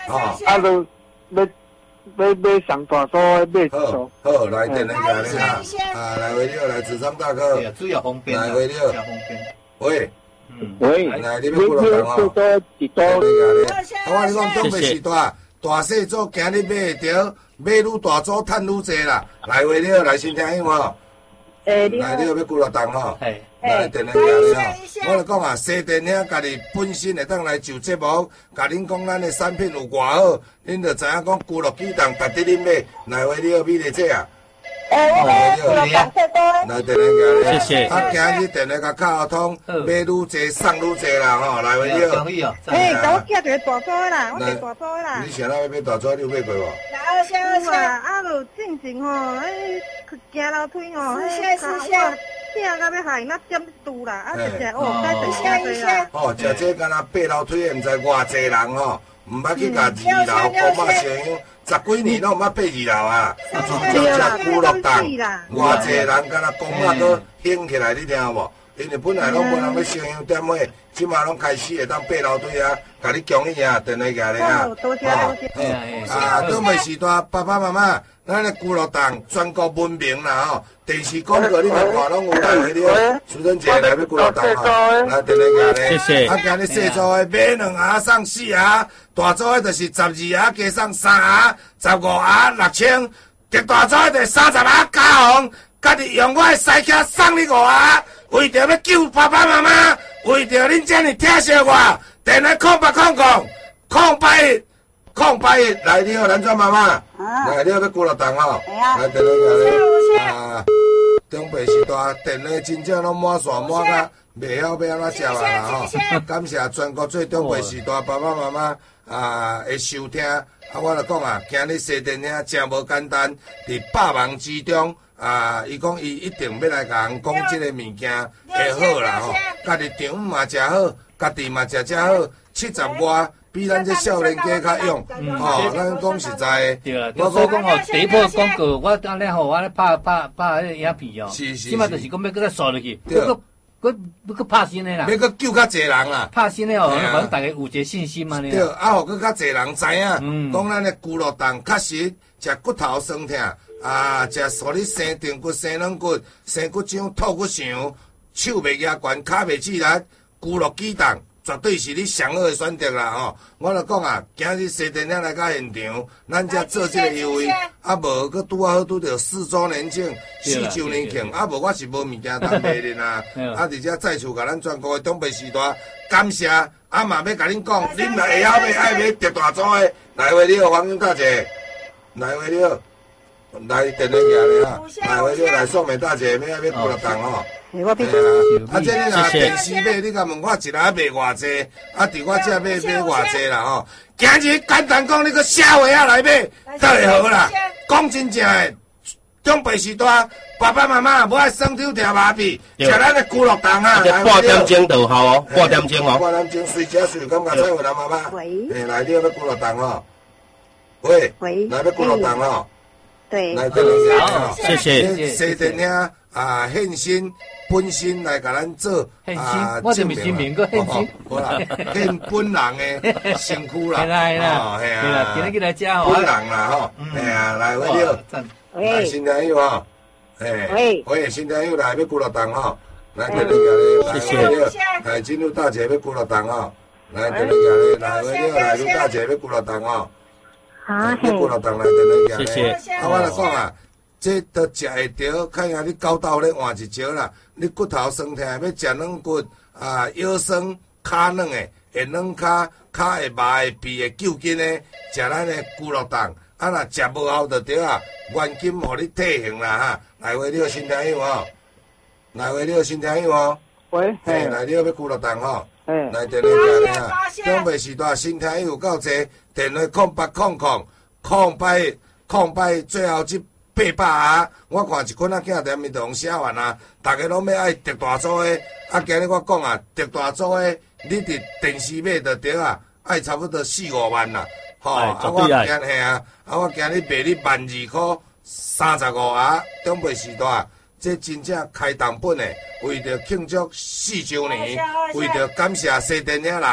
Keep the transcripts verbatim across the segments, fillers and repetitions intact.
吼， 啊，都要要买上大组的买一组。 好，好，来电来家咧哈，啊，来回了，来智商大哥， 对啊，主要方便来回了， 主要方便。 喂， 嗯， 喂， 来你要几落档吼？ 多一组。 来家咧，啊，我你讲东北时代，大细组今日买会着，买愈大组趁愈济啦。来回了，来先听有无？ 诶， 来了要几落档吼？ 嘿。 来电来家咧吼，我就讲啊，西电遐家己本身会当来就节目，甲恁讲咱的产品有偌好，恁就知影讲咕噜鸡蛋值得恁买。来回了米粒姐啊！ 诶，我买咕噜蛋最多。 来电来家咧， 谢谢。 啊，今日电来甲卡通，买愈济送愈济啦吼！来回了。 可以哦。 诶，甲我寄一个大组的啦，我买大组的啦。 你想要买大组，你有买过无？ 有啊，啊，就进前吼，诶，行楼梯吼，诶，脚我。疼到要害，那点拄啦，啊，食食哦，该食食啦。 哦，食这敢若爬楼梯，毋知偌济人吼，毋捌去甲二楼公妈烧香，十几年拢毋捌爬二楼啊。就食古乐档，偌济人敢若公妈搁兴起来，你听无？因为本来拢无人要烧香点火，即马拢开始会当爬楼梯啊，甲你强一啊，电话家咧啊。 多谢多谢。 啊，东北时代爸爸妈妈，咱的古乐档全国闻名啦吼。电视广告你嘛看拢有来回了，苏贞杰来要几落档吼，来电话家咧。 谢谢。 啊，今日细组的买两盒送四盒，大组的就是十二盒加送三盒，十五盒六千，特大组的三十盒加红，家己用我的西卡送你五盒，为着要救爸爸妈妈，为着恁遮尔疼惜我，电话空八空空空八一空八一，来你好，咱庄妈妈，来你好要几落档吼，来电话家咧啊。中北时代电话真正拢满线满甲袂晓要安怎接啊啦吼！感谢全国最中北时代爸爸妈妈啊的收听，啊我就讲啊，今日西电遐真无简单，伫百忙之中啊，伊讲伊一定要来甲人讲即个物件会好啦吼，家己场嘛诚好，家己嘛诚诚好，七十外。比咱这少年家较勇，吼，咱讲实在对啦，所以讲吼，第一波广告，我当然吼，我咧拍拍拍迄个影片哦， 是是， 即摆就是讲要搁再刷落去，要搁搁要搁拍新的啦， 要搁救较侪人啦， 拍新的吼，反正大家有一个信心嘛， 对，啊，互搁较侪人知影，讲咱的骨肉档确实食骨头酸痛，啊，食互你生长骨、生软骨、生骨掌、吐骨肠，手袂压悬，骹袂刺力，骨肉鸡蛋。绝对是你上好的选择啦吼！我就讲啊，今日西电影来到现场，咱才做这个优惠，啊无佮拄啊好拄着四周年庆、四周年庆，啊无我是无物件通卖的啦。啊，而且再次甲咱全国的东北时代感谢，啊嘛要甲恁讲，恁若会晓买爱买特大组的，来回了黄金大姐，来回了，来电话行咧哈，来回了来送美大姐，要爱买几落档吼。 我要。 啊，这你若电视买，你甲问我一日卖偌济？啊，伫我这买买偌济啦吼？今日简单讲，你个社会啊来买，都会好啦。讲真正诶，中北时代爸爸妈妈无爱酸抽条麻痹，食咱的骨肉档啊。 八点钟就好哦，八点钟哦。 八点钟随食随感觉菜回来妈妈。喂。诶，来你要骨肉档吼？喂。喂。来要骨肉档吼？ 对。 来这个好，谢谢。 西电影啊，献身。本身来甲咱做啊，我就咪新名个献身， 好啦，献本人的身躯啦， 系啦系啦， 系啊， 对啦，今日来食吼， 本人啦吼，系啊，来我了，来新朋友吼，诶，我也新朋友来要几落档吼，来这里家咧，谢谢，来进入大姐要几落档吼，来这里家咧，来我了，来入大姐要几落档吼，好，要几落档来这里家咧，谢谢，啊，我来讲啊。这都食会着，看下你狗斗咧换一招啦。你骨头酸痛，要食软骨啊，腰酸骹软的，会软骹骹会麻会痹会揪筋的，食咱的骨肉档。啊，若食无效就对啊，原金互你退行啦哈。来话你好，新朋友吼，来话你好，新朋友吼。喂，嘿，来你好要骨肉档吼。嘿，来电话家咧哈。中北时代新朋友够济，电话空八空空空八空八，最后一。八百啊！我看一捆仔囝踮面就用写完啊，逐个拢要爱特大组的。啊，今日我讲啊，特大组的，你伫电视买就对啊，爱差不多四五万啦。吼、哦，啊我今嘿啊，啊我今日卖你万二箍三十五盒，中北时代，这真正开档本的，为着庆祝四周年，为着感谢西电影来。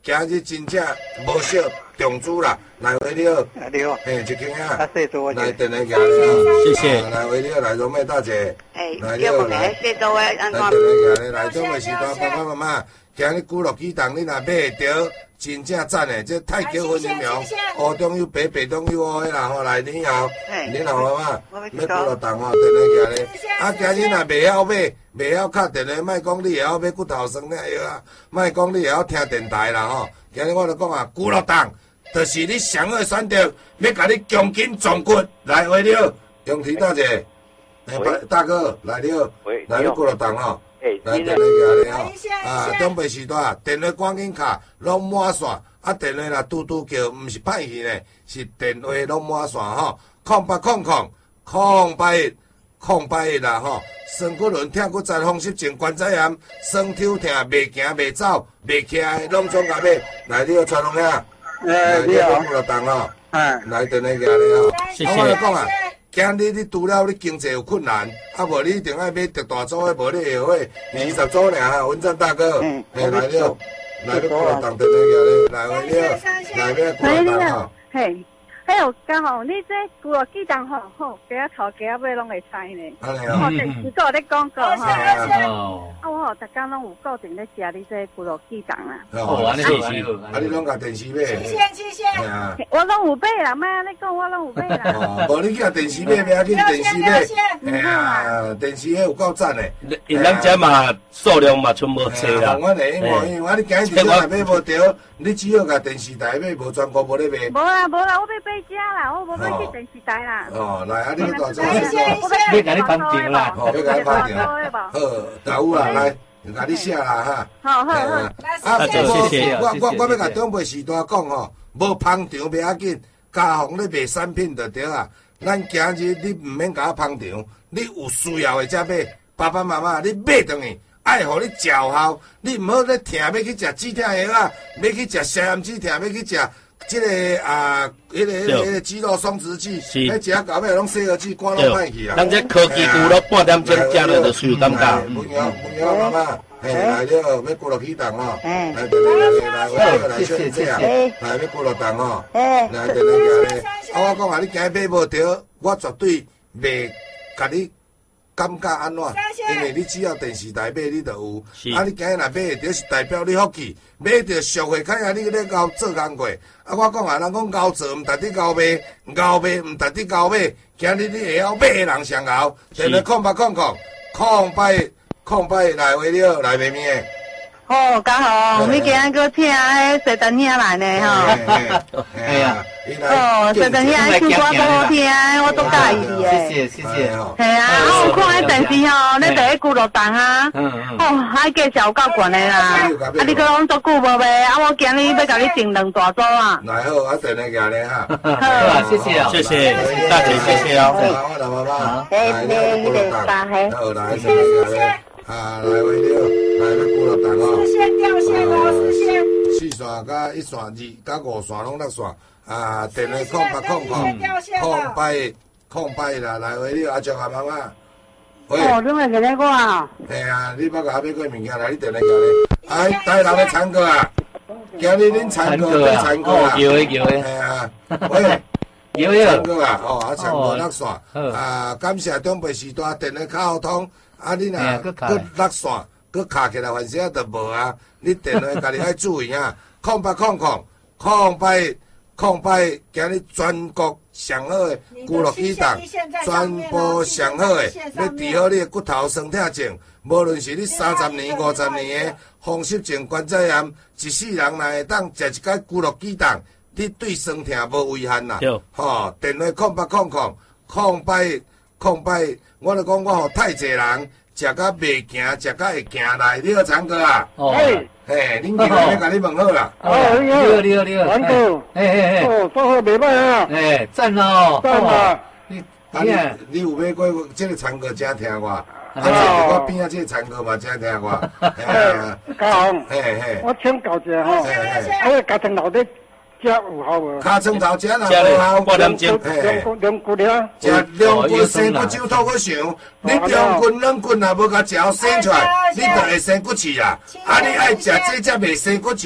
今日真正无少重资啦，来回了， 你好， 嘿，一斤啊， 啊，谢多来电来行咧， 谢谢， 来回了，来荣妹大姐， 哎， 来了，来， 谢多位， 来电来行咧，来中的时段爸爸妈妈，今日古乐鸡蛋你若买着。真正赞诶！这太桥分营苗，湖中有白，白中有乌诶啦吼！来年后，年后妈妈要过落冬吼，电话行咧。啊，今日若袂晓买，袂晓敲电话，莫讲你会晓买骨头酸了药啊，莫讲你会晓听电台啦吼。今日我就讲啊，过落冬，就是你上好选择，要甲你强筋壮骨来回了。永提大姐，哎，大哥来了，来要过落冬吼。来电话行咧吼，啊，中北时代电话赶紧卡，拢满线，啊电话若嘟嘟叫，毋是歹去呢，是电话拢满线吼，空八空空，空八一，空八一啦吼，酸骨轮痛骨折风湿症关节炎，酸抽痛袂行袂走袂起来，拢总甲买，来你好蔡龙兄， 哎，你好， 过落冬吼， 哎， 来电话行咧吼， 谢谢。 我来讲啊。今日你除了你经济有困难，啊无你一定爱买特大组的，无你会会二十组尔哈，文赞大哥， 嗯， 来了，来要过来当电话了，来回了，来要过来当哈。 嘿，还有刚好你这古乐鸡蛋吼吼，给我头家买拢会使呢。 安尼哦， 哦， 电视都有咧广告吼。 哦， 啊，我吼逐工拢有固定咧食你这古乐鸡蛋啊。 哦，安尼好，安尼好， 啊你拢甲电视买？谢谢谢谢。 系啊。 我拢有买啦，莫安尼讲，我拢有买啦。 哦，无你去甲电视买，不要紧，电视买。哎呀，电视迄有够赞诶。 因咱遮嘛数量嘛全无多啦。 我嚟，因为我你今日电视买无着，你只好甲电视台买，无全国无咧买。 无啦无啦，我要买遮啦，我无要去电视台啦。 哦，来啊，你要大组。 你甲你放掉啦， 哦，要甲你放掉。好，有啦，来。甲你写啦哈， 好好好， 啊， 谢谢， 我我我要甲长辈时代讲吼，无捧场不要紧，家访咧卖产品就对啊。咱今日你毋免甲我捧场，你有需要的才买。爸爸妈妈，你买倒去，爱互你照效，你毋好咧听要去食止痛药啊，要去食消炎止痛，要去食即个啊，迄个迄个迄个肌肉松弛剂，迄食到尾拢洗耳剂，肝拢歹去啊。 咱这科技股都半点钟食了，就受感觉。 文瑶，文瑶妈妈，嘿，来了，要过落去档吼，来来来来，我来劝这啊，来要过落档吼，来来来来，啊，我讲啊，你今日买无着，我绝对袂甲你感觉安怎，因为你只要电视台买你就有，啊，你今日若买会着是代表你福气，买着俗货看下你咧熬做工过，啊，我讲啊，人讲熬做毋值得熬卖，熬卖毋值得熬买，今日你会晓买的人上熬，电话空八空空，空八空八来回了来卖面。 哦，刚好，你今日搁请迄西单兄来呢吼。 哎呀， 哦，西单兄唱歌都好听，我都介意的。 谢谢谢谢。 系啊，我有看迄电视吼，你第一句落档啊。嗯嗯。哦，还介绍有够悬的啦。啊，你搁拢足久无卖，啊，我今日要甲你订两大组啊。 来好，啊，电话寄咧哈。 好，谢谢啊， 谢谢大姐，谢谢哦。 我来妈妈， 哎，你你大黑。 好，来电话寄咧。啊，来回了，来要过落档哦。 四线掉线哦，四线。 四线加一线二加五线拢六线，啊，电话空八空空，空八空八啦，来回了，阿叔阿妈妈。 哦，你咪给你我啊？ 嘿啊，你捌甲我买过物件来，你电话寄咧。哎，台人的参哥啊，今日恁参哥变参哥啊？ 有诶有诶。 嘿啊，喂。 有有。 参哥啊，哦，啊，参哥六线，啊，感谢长辈时代电话卡互通。啊，你若搁落线，搁卡起来，反正就无啊。你电话家己爱注意啊，空八空空，空八空八，今日全国上好的骨乐鸡蛋，全部上好的，要治好你的骨头酸痛症。无论是你三十年、五十年的风湿症、关节炎，一世人若会当食一解骨乐鸡蛋，你对酸痛无危险啦。吼，电话空八空空，空八空八。我就讲，我互太济人食甲袂行，食甲会行来，你好，长哥啊！ 哦， 嘿，恁今日要甲你问好啦。 哦，你好， 你好，你好， 长哥， 嘿嘿嘿， 哦，做好袂歹啊！ 哎，赞哦， 赞啊！ 你你你有买过这个长哥真听我，啊，这个我边仔这个长哥嘛真听我。 哎，嘉宏， 嘿嘿， 我请教一下吼，啊，我家庭老的。食有效无？ 尻川头食若无效， 半点钟。 两骨两骨了。 食两骨生骨酒吐骨上，你两骨两骨若无甲食好生出来，你就会生骨刺啦。啊，你爱食这才袂生骨刺。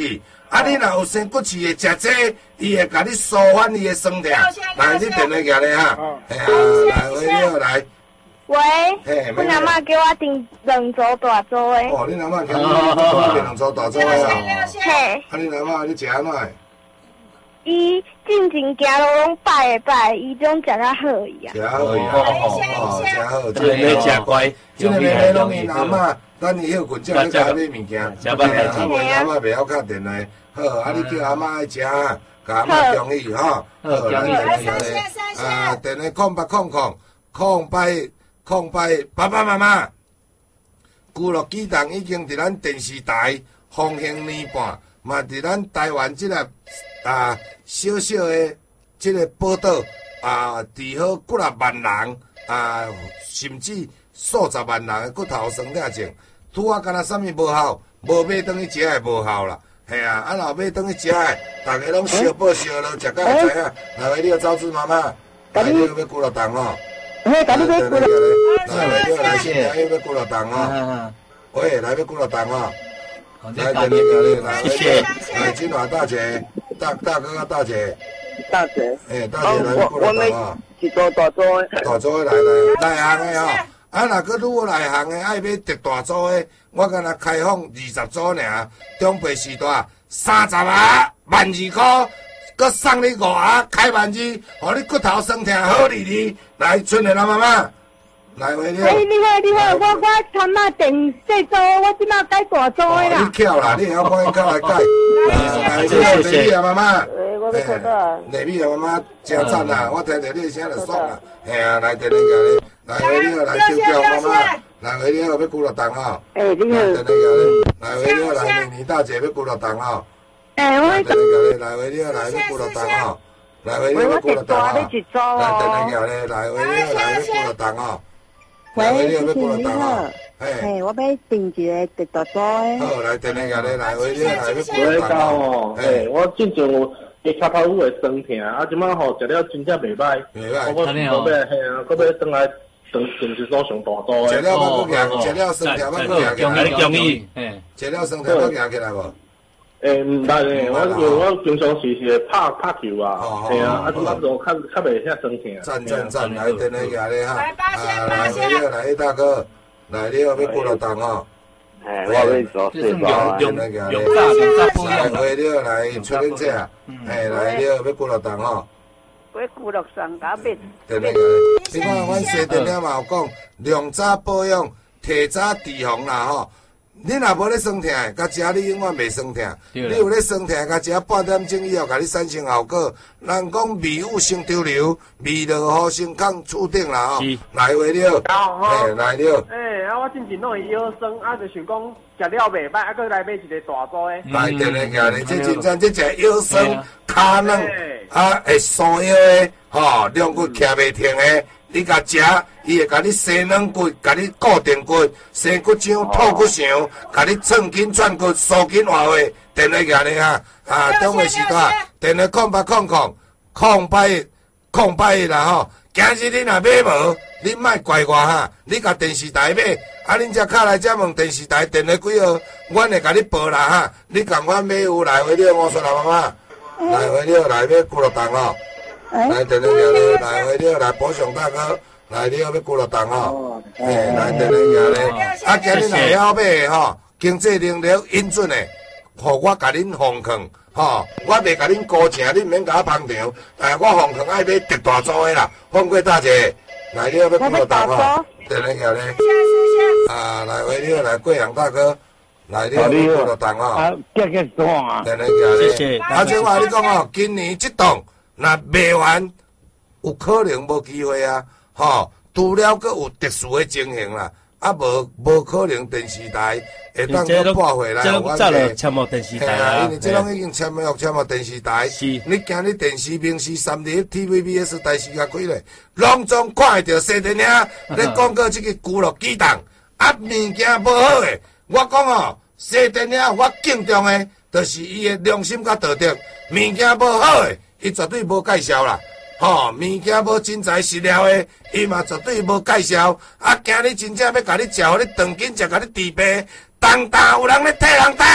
啊，你若有生骨刺的食这，伊会甲你舒缓你的酸痛。来，你电话举咧哈。哎呀，来，喂，你好，来。 喂。嘿，阮阿嬷叫我订两组大组的。 哦，恁阿嬷叫你订两组大组的啊。 嘿。 啊，恁阿嬷你食安怎？ 伊进前行路拢拜下拜，伊种食较好伊啊。 食好伊啊，哦，食好， 这个要食乖， 这个要拢因阿嬷，等伊休困，才去甲买物件。 食饭来啊，阮阿嬷袂晓敲电话，好，啊，你叫阿嬷爱食，甲阿嬷同意吼。好，来来来，啊，电话空八空空空八空八，爸爸妈妈，娱乐机动已经伫咱电视台风行年半，嘛伫咱台湾即个。啊，小小的这个报道啊，治好几啊万人啊，甚至数十万人的骨头酸痛症，拄啊，敢若啥物无效，无买转去食的无效啦，嘿啊，啊若买转去食的，大家拢小报小咯，食到会知影。来喂，你个招子妈妈，来你要买骨头蛋哦。 嘿，甲你买骨头。 来喂，你来先，要买骨头蛋哦。喂，来买骨头蛋哦。来，来，来，谢谢。来，金华大姐。大大哥啊，大姐， 大姐， 哎，大姐来过来啊！ 一组大组的， 大组的来来内行的吼，啊，若个如果内行的爱买特大组的，我敢若开放二十组尔，中北时代三十啊，万二块，搁送你五啊，开万二，互你骨头酸痛好哩哩。来，春莲老妈妈。来喂，你好。 哎，你好，你好，我我他妈订小组，我即马改大组的啦。 你巧啦，你会晓帮伊教来改。来，谢谢谢谢妈妈。 哎，我要看到。 内米啊，妈妈真赞啦，我听着你的声就爽啦。嘿啊，来电话甲你，来喂，你好，来叫叫妈妈。来喂，你好，要骨头蛋哦。 哎，你好。 电话甲你，来喂，你好，来妮妮大姐要骨头蛋哦。 哎，我。 来电话甲你，来喂，你好，来要骨头蛋哦。来喂，你好，要骨头蛋哦。来电话甲你，来喂，你好，来要骨头蛋哦。 喂，谢谢你好，嘿，我要订一个特大组的。 好，来电话甲你，来喂，你来要骨喂， 头蛋哦，嘿，我之前有下骹头有会酸痛，啊，即摆吼食了真正袂歹， 袂歹， 我我要嘿啊，我要转来当电视所上大组的。 食了要搁硬，食了酸痛要搁硬起来， 建议，嘿， 食了酸痛要硬起来无？ 诶，毋捌诶，我因为我平常时是拍拍球啊，系啊，啊，即摆就较较袂遐酸痛。 赞赞赞，来电话甲你哈，啊，来你好，来大哥，来你好，要骨头蛋吼。 哎，我要做四包啊。 用用用炸用炸不用。来你好，来春玲姐啊，哎，来你好，要骨头蛋吼。 我骨头酸甲变。 电话甲你，你看阮西电了嘛有讲，量早保养，提早预防啦吼。你若无咧酸痛，甲食你永远袂酸痛。你有咧酸痛，甲食半点钟以后，甲你产生效果。人讲味有生潮流，味落好先抗触顶啦吼。来话了，哎，来了。 哎，啊，我之前拢会腰酸，啊，就想讲食了袂歹，啊，搁来买一个大组的。 来电话甲你，这真正这只腰酸、骹软，啊，会疏腰的，吼，两骨徛袂停的。你甲食，伊会甲你生软骨，甲你固定骨，生骨浆、吐骨肠，甲你寸筋串骨、缩筋活化。电话甲你啊，啊，中午时代，电话空八空空空八空八啦吼。今日你若买无，你莫怪我哈。你甲电视台买，啊，恁只敲来只问电视台电话几号，阮会甲你报啦哈。你共阮买有来回了，我说啦妈妈，来回了来买骨头蛋哦。来电话甲你，来回了来保祥大哥，来你好要骨头蛋哦。哎，来电话甲你，啊，今日若晓买吼，经济能力允准的，互我甲恁奉劝吼，我袂甲恁高请，恁免甲我捧场。哎，我奉劝爱买特大组的啦，放过大姐，来你好要骨头蛋哦。电话甲你，啊，来回你好来贵阳大哥。来，你好，你骨头蛋哦。 啊，结结单啊。 电话甲你，谢谢。啊，即话你讲哦，今年这档。若卖完，有可能无机会啊！吼，除了佫有特殊的情形啦，啊无无可能电视台会当佫拨回来。 这拢早就签无电视台啊！ 因为这拢已经签约签无电视台。是，你今日电视、明视、三立、T V B S 台视甲开咧，拢总看会着西电影咧广告这个娱乐机动，啊物件无好诶。我讲哦，西电影我敬重诶，就是伊诶良心甲道德，物件无好诶。伊绝对无介绍啦，吼，物件无真材实料的，伊嘛绝对无介绍。啊，今日真正要甲你食，互你长紧食，甲你治病。当当有人咧替人担，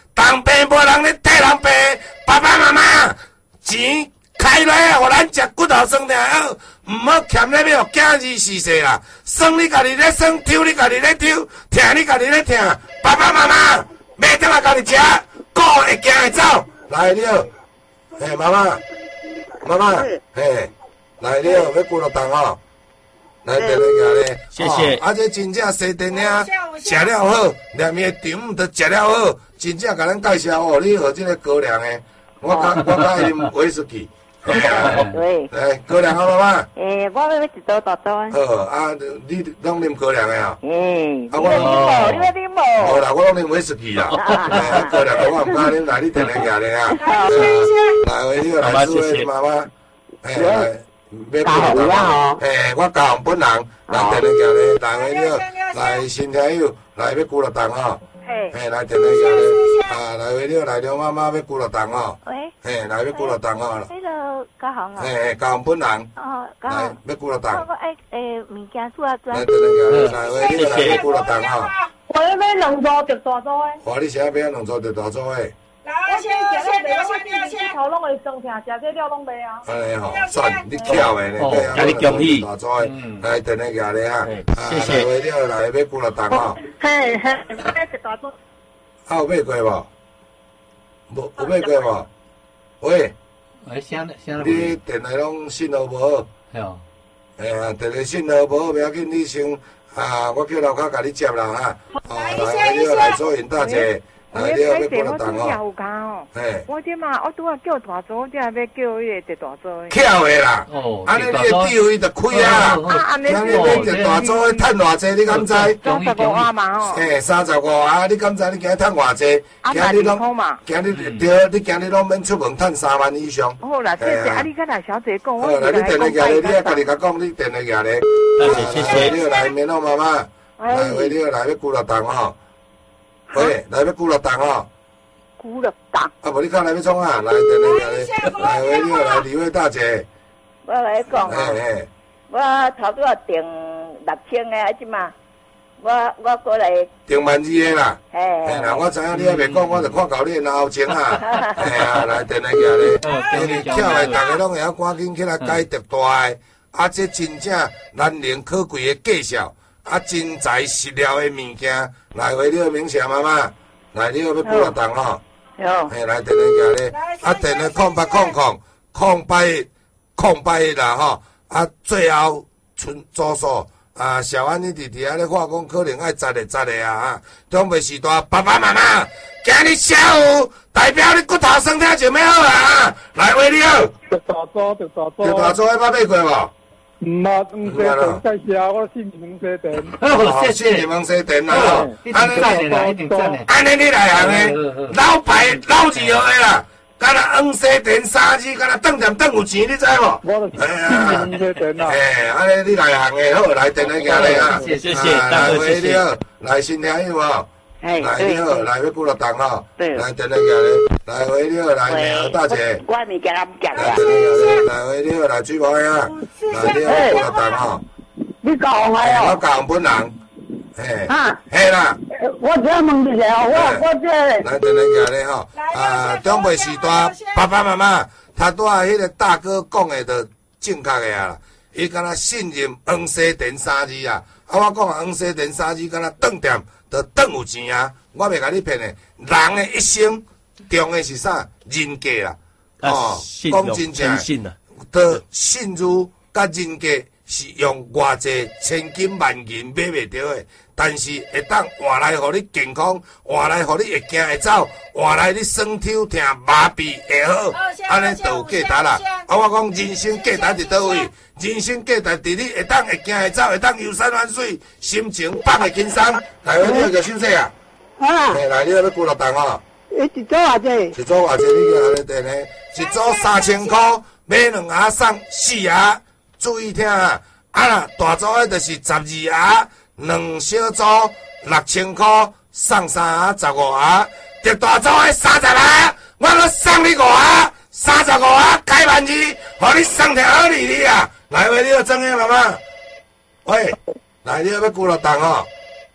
当病无人咧替人病，爸爸妈妈钱开来啊，互咱食骨头酸才好，毋好欠咧要互囝儿死世啦。酸你家己咧酸，抽你家己咧抽，疼你家己咧疼。爸爸妈妈袂得来家己食，顾会惊会走。来了，嘿，妈妈，妈妈，嘿，来了，要骨头冻吼。来，电话行咧， 谢谢。 啊，这真正西电影食了好，连伊的场都食了好，真正甲咱介绍哦，你喝这个高粱的，我较我较爱啉威士忌。 对。 来，高粱好妈妈。 诶，我要一刀大刀。 好，啊，你拢啉高粱的啊？ 嗯。 啊，我哦，你要啉无？ 好啦，我拢啉威士忌啦。啊，高粱的我唔敢啉，来，你电话行咧啊。来，为你来祝福妈妈。哎，来。要教人啊！诶，我教人本人来电话行咧，来为了来新听友来要鼓乐蛋吼，嘿，来电话行咧，啊，来为了来了妈妈要鼓乐蛋吼， 喂， 嘿，来要鼓乐蛋吼， 迄个高行啊， 嘿，教人本人， 哦， 来要鼓乐蛋， 我爱诶物件做啊做， 来电话行咧，来为了来要鼓乐蛋吼， 我要买两组特大组诶， 哇，你现在买两组特大组诶。 我先食了袂，我今日头拢会酸疼，食这了拢袂啊。 安尼吼，算你巧诶呢， 甲你恭喜。 大作诶，来电话行咧哈， 谢谢。 为了来要鼓乐蛋吼。 嘿嘿，买一大组。 啊，有买过无？无有买过无？喂， 喂，啥啥？ 你电话拢信号无好？ 系哦。 哎呀，电话信号无好，袂要紧，你先啊，我叫老卡甲你接啦哈。哦，来，你来做引大姐。来，你要要鼓乐蛋哦。嘿， 我这嘛，我拄啊叫大组，这还要叫迄个大组。 巧的啦，安尼你的地位就开啊！安尼你买一大组，趁偌济，你敢知？ 三十五万嘛吼。 嘿，三十五啊！你敢知？你今日趁偌济？今日拢，今日对，你今日拢免出门趁三万以上。 好啦，谢谢啊！你甲来小姐讲，我好，来你电话下咧，你啊家己甲讲，你电话下咧。 谢谢。 你来面哦，妈妈，来为你来要鼓乐蛋吼。喂，来要鼓乐蛋吼。 鼓乐蛋。 啊，无你看来要创啊？来电话下咧，来为你来李慧大姐。 我来讲啊，我头拄啊订六千个，啊，即嘛，我我过来订万二个啦。嘿啦，我知影你还袂讲，我就看到你脑前啊。嘿啊，来电话下咧，你巧的，大家拢会晓赶紧起来解特大的，啊，这真正难能可贵的介绍。啊，真材实料的物件，来为了明霞妈妈，来你要要鼓乐蛋吼，嘿，来电话下咧，啊，电话空八空空空八空八啦吼，啊，最后存左数啊，小安你弟弟啊咧话讲可能爱十个十个啊哈，中袂时大，爸爸妈妈，今日下午代表你骨头酸痛就咩好啊，来为了， 特大组，特大组， 特大组，捌买过无？ 唔啊，唔西店介绍，我信你们西店。 哦，谢谢你们西店啦。 安尼赞的啦，一定赞的。 安尼你来行的，老牌老字号的啦，敢若黄西店三字，敢若当店当有钱，你知无？ 我就信你们西店啦。 哎，安尼你来行的，好，来电话行咧啊。 谢谢，大哥谢谢。 来新听友哦。来你好，来要鼓乐蛋吼，来电话行咧，来喂你好，来美娥大姐， 我物件也唔夹啦，来喂你好，来水婆呀，来你好鼓乐蛋吼， 你教我哦， 我教本人，嘿， 啊， 嘿啦， 我只问一下，我我这来电话行咧吼，啊，长辈时代爸爸妈妈，他拄啊迄个大哥讲的就正确的啊，伊敢若信任黄西店三字啊，啊我讲黄西店三字敢若当店。就当有钱啊！我袂甲你骗的，人的一生重的是啥？人格啦， 哦，讲真正， 的信誉甲人格是用偌济千金万银买袂着的，但是会当换来互你健康，换来互你会行会走，换来你酸痛疼麻痹会好，安尼就有价值啦。啊，我讲人生价值伫倒位？人生价值伫你会当会行会走，会当游山玩水，心情放会轻松。来，你要叫休息啊？ 啊， 来，你要要鼓乐蛋哦。 一组偌济？ 一组偌济？你叫安尼定呢？一组三千块，买两盒送四盒。注意听啊！啊啦，大组的就是十二盒，两小组六千块，送三盒十五盒。特大组的三十盒，我搁送你五盒，三十五盒开万二，互你送条好利利啊！来，喂，你要怎样妈妈？喂，来，你要要鼓乐蛋哦？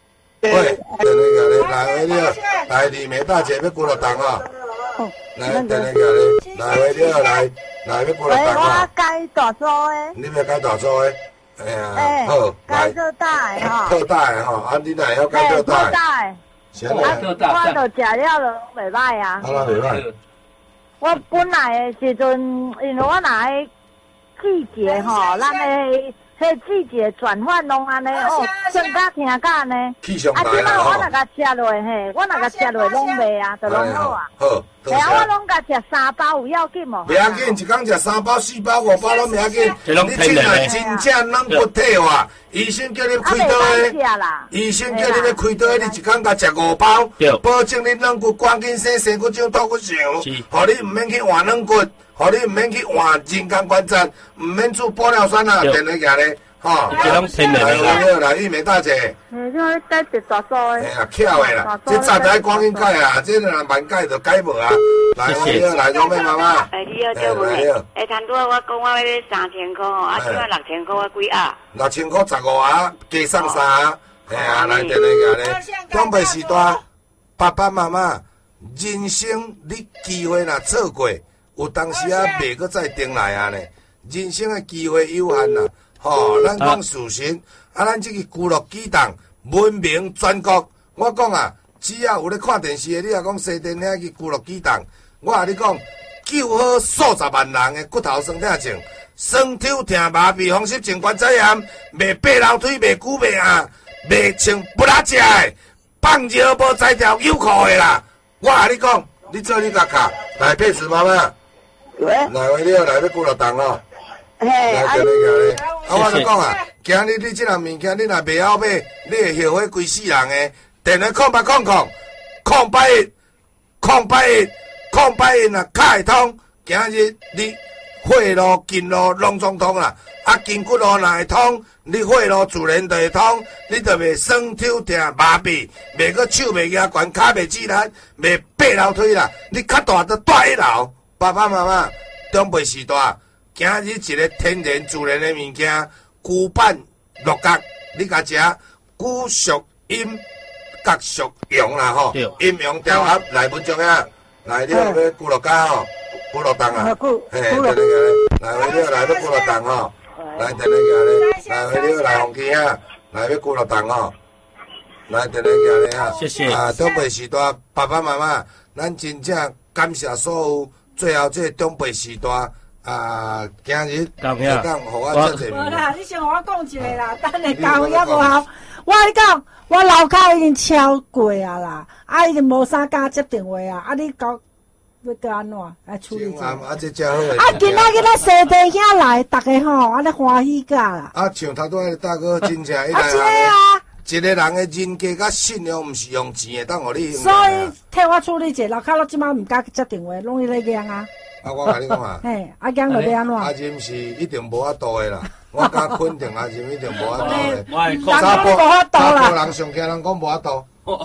喂，等那个咧，来回了，来李梅大姐要几落档啊？来，等那个咧，来回了，来来要几落档啊？ 我改大组的。 你要改大组的？哎呀，好， 改特大的吼。 特大的吼，啊，你哪会改特大？ 特大的。 啥咧？ 特大。 我都食了都袂歹啊。 啊，那袂歹。 我本来的时阵，因为我哪个季节吼，咱的。迄季节转换拢安尼哦，真甲听甲安尼。 气象台啊，即摆我若甲吃落嘿，我若甲吃落拢袂啊，就拢好啊。 好， 嘿啊，我拢甲吃三包有要紧无？ 袂要紧，一工食三包、四包、五包拢袂要紧。你真啊真正软骨体话，医生叫你开刀的，医生叫你要开刀的，你一工甲食五包，保证你软骨赶紧生，生骨长、脱骨长，互你唔免去换软骨。互你唔免去换人工关节，唔免做玻尿酸啊，电那个咧，吼。 这拢天然的啦。 来，来，玉梅大姐。 嗯，这个改一大组的。 哎呀，巧的啦，这早就爱赶紧改啊，这若慢改就改无啊。来，来，来，荣妹妈妈。 哎，你好，对不对？哎，贪多我讲我要三千块吼，啊，现在六千块我几啊？ 六千块十五啊，加送三啊。哎呀，来，电那个咧，长辈时代，爸爸妈妈，人生你机会若错过。有当时啊，袂阁再顶来啊呢。人生的机会有限啦，吼，咱讲事实，啊，咱这个侏罗纪档闻名全国。我讲啊，只要有咧看电视的，你若讲西电遐个侏罗纪档，我甲你讲，救好数十万人的骨头酸痛症，酸抽疼麻痹、风湿性关节炎，袂爬楼梯、袂久袂硬、袂穿不拉只的，放尿无在条有裤的啦。我甲你讲，你做你甲卡，来佩慈妈妈。来，为了来要几落档哦？来，叫你叫你。啊，我就讲啊，今日你这样物件，你若袂晓买，你会后悔规世人的。电话空八空空，空八一，空八一，空八一啊，卡会通。今日你血路、筋路拢总通啦。啊，筋骨路若会通，你血路自然就会通，你就袂酸抽疼麻痹，袂个手袂压悬，骹袂止力，袂爬楼梯啦。你较大就住一楼。爸爸妈妈，长辈时代，今日一个天然自然的物件，龟板鹿角，你甲食龟属阴，角属阳啦吼，阴阳调和来文章啊，来了要龟鹿角吼，龟鹿蛋啊，嘿，等那个咧，来回了来要龟鹿蛋吼，来等那个咧，来回了来红旗啊，来要龟鹿蛋吼，来等那个咧啊， 谢谢啊，长辈时代，爸爸妈妈，咱真正感谢所有。最后这长辈时代啊，今日会当互我遮济物。 无啦，你先互我讲一个啦，等下教也无效。我跟你讲，我楼骹已经超过啊啦，啊已经无啥敢接电话啊，啊你搞要搁安怎来处理？ 啊，啊这真好诶。 啊，今仔日咱西地遐来，逐个吼，啊咧欢喜甲啦。 啊，像头拄个大哥真正一来。 啊，是啊。 一个人的人格甲信用，毋是用钱的，当互你。 所以替我处理者，楼骹我即摆毋敢接电话，拢伊咧讲啊。 啊，我甲你讲啊。 嘿，啊讲落要安怎？ 阿金是一定无法度的啦，我敢肯定阿金一定无法度的。 查甫无法度啦。 查甫人上惊人讲无法度。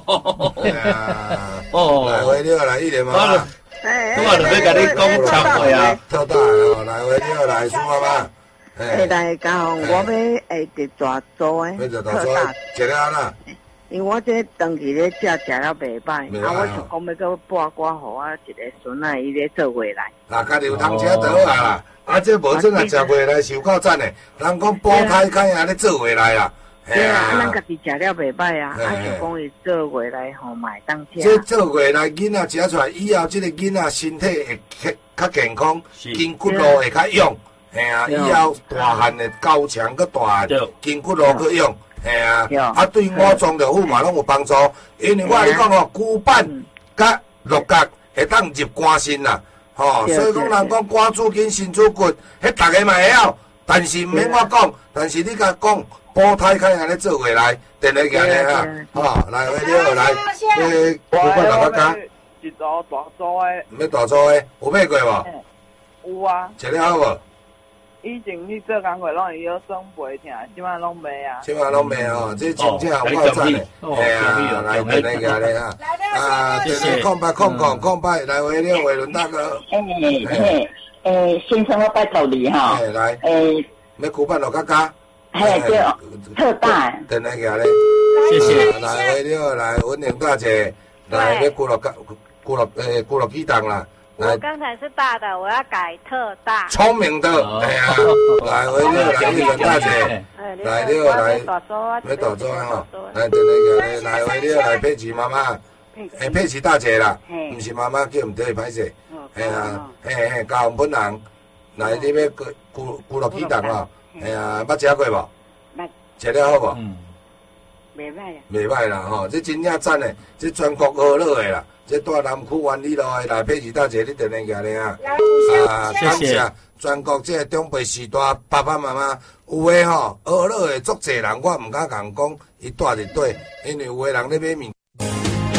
哦。来回了来一连妈妈。 我就要甲你讲超过啊。 特大哦，来回了来苏妈妈。 诶，来讲，我要下一大组诶， 特大，食了安那？ 因为我这长期咧食食了袂歹，啊，我想讲要搁拨瓜互我一个孙仔伊咧做回来。 嗱，家己有通食就好啊啦，啊，这无准啊食回来是有够赞诶，人讲煲胎开啊咧做回来啦。 对啊，啊，咱家己食了袂歹啊，啊，想讲伊做回来吼买当食。 这做回来囡仔食出来以后，这个囡仔身体会较较健康，筋骨路会较勇。嘿啊，以后大汉的高强个大汉，筋骨路去用，嘿啊，啊对五脏六腑嘛拢有帮助。因为我你讲哦，骨板甲鹿角会当入肝肾啦，吼，所以讲人讲肝主筋，肾主骨，迄大家嘛会晓，但是毋免我讲，但是你甲讲煲胎开安尼做回来，电来行咧哈，吼，来回了来，诶，骨板六角加， 一组大组诶， 毋要大组诶，有买过无？ 有啊。 食了好无？ 以前去做工课，拢会晓耍陪听，即摆拢袂啊。 即摆拢袂哦，这真正有够赞诶！嘿啊，来电那个咧哈，啊，就是空白空空空白，来回了伟伦大哥。 诶诶诶，先生我拜托你哈。 来。 诶， 要骨板落加加。 嘿对，特大。 等来个咧， 谢谢。 来为了来文玲大姐，来要鼓乐鼓乐诶鼓乐机动啦。 我刚才是大的，我要改特大。 聪明的，哎呀，来为了来文玲大姐，来了来，要大桌吼，来等来个咧，来为了来佩奇妈妈，诶佩奇大姐啦，唔是妈妈叫唔对，歹势，哎呀，嘿嘿，交红本人，来你要鼓鼓鼓乐机动吼。哎呀，捌食过无？捌。食了好无？嗯。 袂歹啦。 袂歹啦吼，这真正赞诶，这全国娱乐诶啦，这大南区万里路诶来佩奇大姐，你定定起来啊！啊，感谢全国这长辈时代爸爸妈妈，有诶吼娱乐诶足侪人，我毋敢共讲伊住伫底，因为有诶人咧买物。